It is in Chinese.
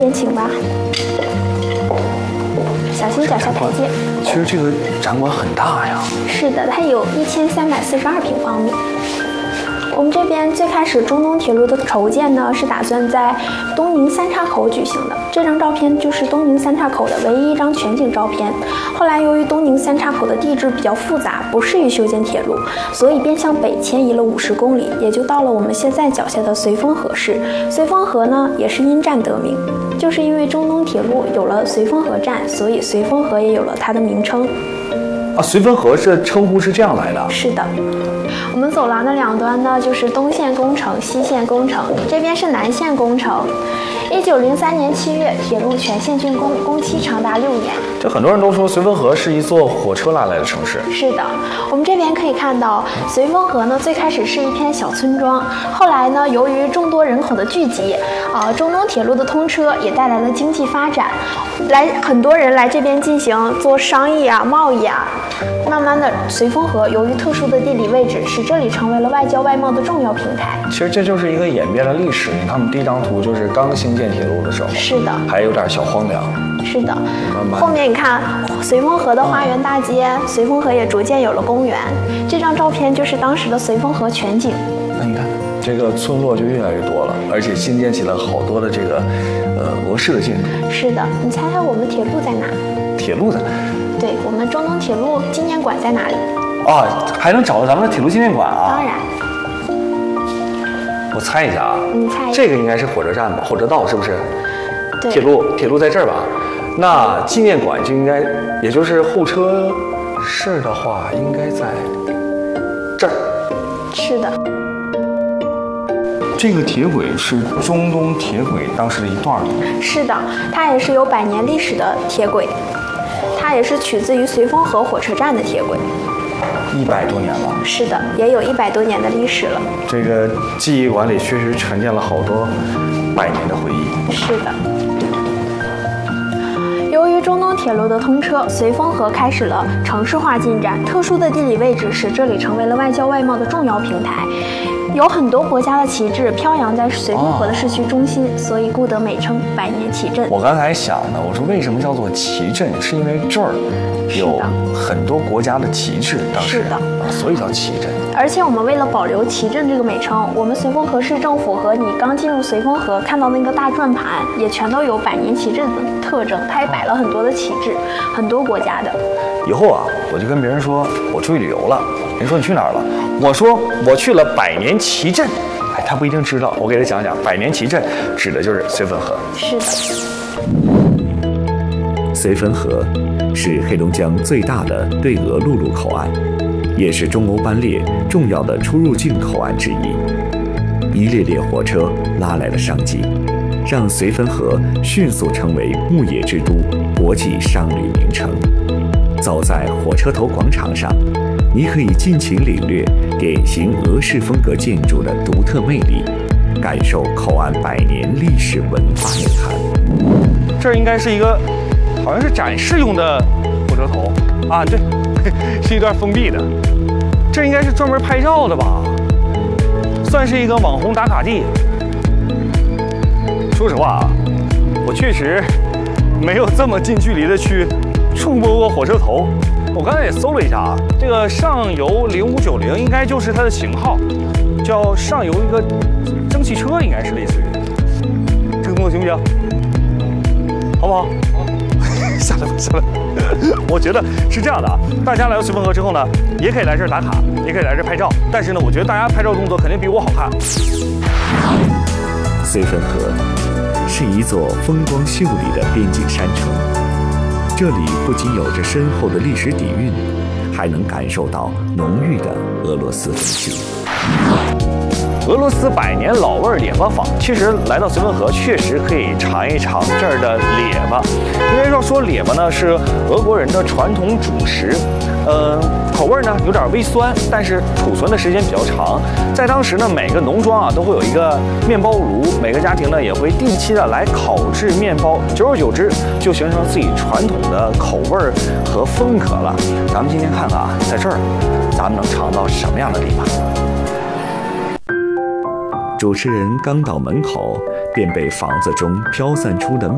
边请吧，小心脚下台阶。 其实这个展馆很大呀。 是的，它有1342平方米。我们这边最开始中东铁路的筹建呢，是打算在东宁三岔口举行的。这张照片就是东宁三岔口的唯一一张全景照片。后来由于东宁三岔口的地质比较复杂，不适于修建铁路，所以便向北迁移了50公里，也就到了我们现在脚下的绥芬河市。绥芬河呢，也是因站得名，就是因为中东铁路有了绥芬河站，所以绥芬河也有了它的名称。 啊，绥芬河这称呼是这样来的？ 是的。我们走廊的两端呢，就是东线工程、西线工程，这边是南线工程。1903年7月，铁路全线竣工，工期长达6年。 这很多人都说绥芬河是一座火车拉来的城市。 是的，我们这边可以看到，绥芬河呢最开始是一片小村庄，后来呢由于众多人口的聚集，中东铁路的通车也带来了经济发展，很多人来这边进行做商业啊、贸易啊。慢慢的，绥芬河由于特殊的地理位置，使这里成为了外交外贸的重要平台。 其实这就是一个演变的历史。你看我们第一张图就是刚兴建铁路的时候， 是的， 还有点小荒凉。 是的， 慢慢后面你看绥芬河的花园大街，绥芬河也逐渐有了公园。这张照片就是当时的绥芬河全景。 那你看，这个村落就越来越多了，而且新建起了好多的这个俄式的建筑。 是的，你猜猜我们铁路在哪？ 铁路在哪？ 对，我们中东铁路纪念馆在哪里？ 啊，还能找到咱们的铁路纪念馆啊！ 当然。 我猜一下啊， 你猜一下。 这个应该是火车站吧？火车道是不是？ 对。 铁路在这儿吧？那纪念馆就应该，也就是候车室的话，应该在这儿。 是的。 这个铁轨是中东铁轨当时的一段吗？ 是的，它也是有100年历史的铁轨，它也是取自于绥芬河火车站的铁轨。 100多年了。 是的，也有100多年的历史了。 这个记忆馆里确实沉淀了好多100年的回忆。 是的。由于中东铁路的通车，绥芬河开始了城市化进展。特殊的地理位置使这里成为了外交外贸的重要平台。有很多国家的旗帜飘扬在绥芬河的市区中心，所以故得美称百年旗镇。 我刚才想的，我说为什么叫做旗镇，是因为这儿有很多国家的旗帜，当时所以叫旗镇。 而且我们为了保留旗镇这个美称，我们绥芬河市政府和你刚进入绥芬河看到那个大转盘，也全都有百年旗镇的特征，它也摆了很多的旗帜，很多国家的。 以后啊，我就跟别人说我出去旅游了，人说你去哪儿了？我说我去了百年旗镇。哎，他不一定知道，我给他讲讲，百年旗镇指的就是绥芬河。 是的。 绥芬河是黑龙江最大的对俄陆路口岸，也是中欧班列重要的出入境口岸之一。一列列火车拉来了商机，让绥芬河迅速成为牧业之都、国际商旅名城。走在火车头广场上，你可以尽情领略典型俄式风格建筑的独特魅力，感受口岸100年历史文化内涵。 这儿应该是一个，好像是展示用的火车头啊，对，是一段封闭的。这应该是专门拍照的吧，算是一个网红打卡地。说实话啊，我确实没有这么近距离的去触摸过火车头。我刚才也搜了一下啊，这个上游0590应该就是它的型号，叫上游一个蒸汽车，应该是类似于。这个动作行不行？好不好？下来吧，下来。我觉得是这样的啊，大家来到绥芬河之后呢，也可以来这儿打卡，也可以来这儿拍照。但是呢，我觉得大家拍照动作肯定比我好看。 绥芬河是一座风光秀丽的边境山城。这里不仅有着深厚的历史底蕴，还能感受到浓郁的俄罗斯风气。 俄罗斯100年老味列巴坊，其实来到绥芬河确实可以尝一尝这儿的列巴。因为要说列巴呢，是俄国人的传统主食，口味呢有点微酸，但是储存的时间比较长。在当时呢，每个农庄啊都会有一个面包炉，每个家庭呢也会定期的来烤制面包，久而久之就形成自己传统的口味和风格了。咱们今天看看啊，在这儿咱们能尝到什么样的地方？ 主持人刚到门口，便被房子中飘散出的